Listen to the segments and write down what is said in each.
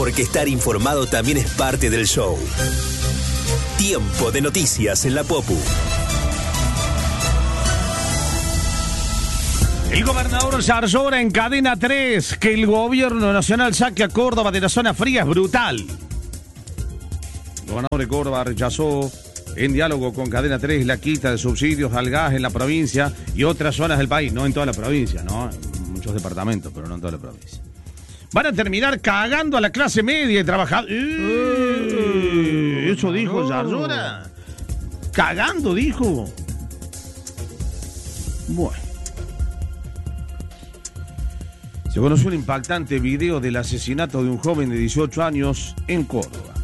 porque estar informado también es parte del show. Tiempo de noticias en la Popu. El gobernador Yarlora en Cadena 3, que el gobierno nacional saque a Córdoba de la zona fría es brutal. El gobernador de Córdoba rechazó en diálogo con Cadena 3 la quita de subsidios al gas en la provincia y otras zonas del país, no en toda la provincia, ¿no? En muchos departamentos, pero no en toda la provincia. Van a terminar cagando a la clase media y trabajando. Eso dijo Yarlora. Cagando, dijo. Bueno. Se conoció un impactante video del asesinato de un joven de 18 años en Córdoba.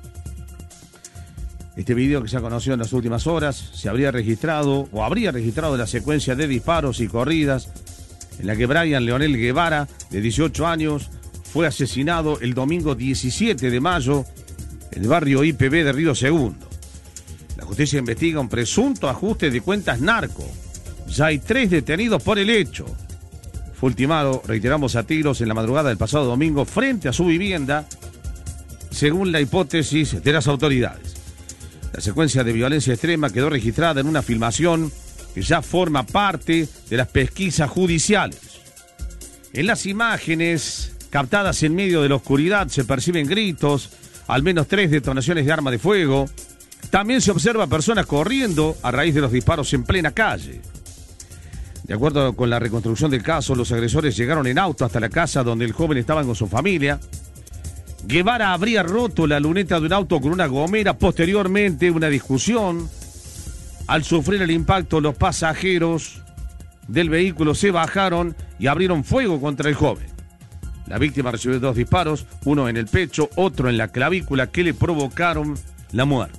Este video, que se ha conocido en las últimas horas, habría registrado la secuencia de disparos y corridas en la que Brian Leonel Guevara, de 18 años, fue asesinado el domingo 17 de mayo en el barrio IPB de Río Segundo. La justicia investiga un presunto ajuste de cuentas narco. Ya hay 3 detenidos por el hecho. Fue ultimado, reiteramos, a tiros en la madrugada del pasado domingo frente a su vivienda, según la hipótesis de las autoridades. La secuencia de violencia extrema quedó registrada en una filmación que ya forma parte de las pesquisas judiciales. En las imágenes captadas en medio de la oscuridad se perciben gritos, al menos 3 detonaciones de arma de fuego. También se observa personas corriendo a raíz de los disparos en plena calle. De acuerdo con la reconstrucción del caso, los agresores llegaron en auto hasta la casa donde el joven estaba con su familia. Guevara habría roto la luneta de un auto con una gomera. Posteriormente, una discusión. Al sufrir el impacto, los pasajeros del vehículo se bajaron y abrieron fuego contra el joven. La víctima recibió 2 disparos, uno en el pecho, otro en la clavícula, que le provocaron la muerte.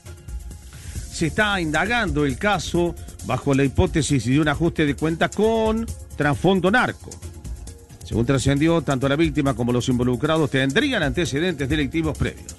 Se está indagando el caso bajo la hipótesis de un ajuste de cuentas con trasfondo narco. Según trascendió, tanto la víctima como los involucrados tendrían antecedentes delictivos previos.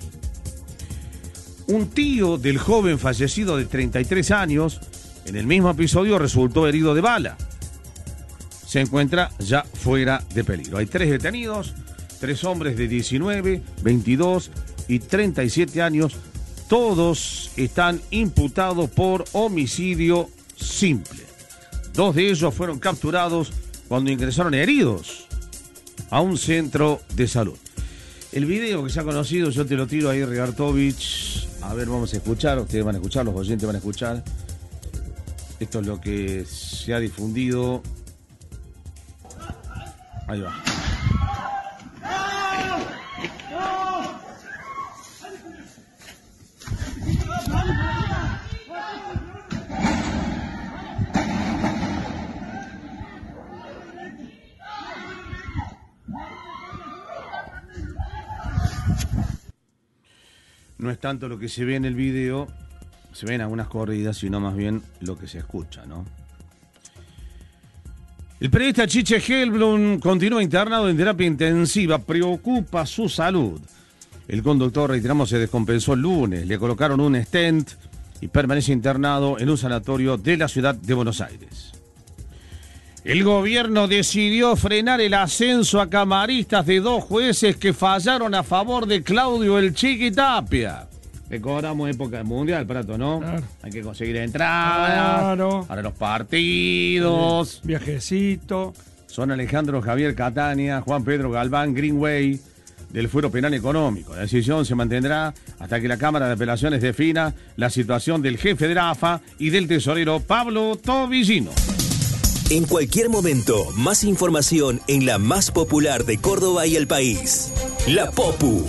Un tío del joven fallecido de 33 años, en el mismo episodio resultó herido de bala. Se encuentra ya fuera de peligro. Hay 3 detenidos, 3 hombres de 19, 22 y 37 años. Todos están imputados por homicidio simple. 2 de ellos fueron capturados cuando ingresaron heridos a un centro de salud. El video que se ha conocido, yo te lo tiro ahí, Rigartovich. A ver, vamos a escuchar, ustedes van a escuchar, los oyentes van a escuchar. Esto es lo que se ha difundido. Ahí va. No es tanto lo que se ve en el video, se ven algunas corridas, sino más bien lo que se escucha, ¿no? El periodista Chiche Helblum continúa internado en terapia intensiva, preocupa su salud. El conductor, reiteramos, se descompensó el lunes, le colocaron un stent y permanece internado en un sanatorio de la ciudad de Buenos Aires. El gobierno decidió frenar el ascenso a camaristas de 2 jueces que fallaron a favor de Claudio El Chiqui Tapia. Recordamos época del Mundial, Prato, ¿no? Claro. Hay que conseguir entradas, claro, para los partidos. Viajecito. Son Alejandro Javier Catania, Juan Pedro Galván Greenway, del Fuero Penal Económico. La decisión se mantendrá hasta que la Cámara de Apelaciones defina la situación del jefe de la AFA y del tesorero Pablo Tobillino. En cualquier momento, más información en la más popular de Córdoba y el país. La Popu.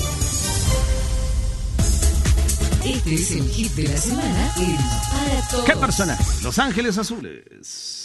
Este es el hit de la semana en Para Todos. ¿Qué personaje? Los Ángeles Azules.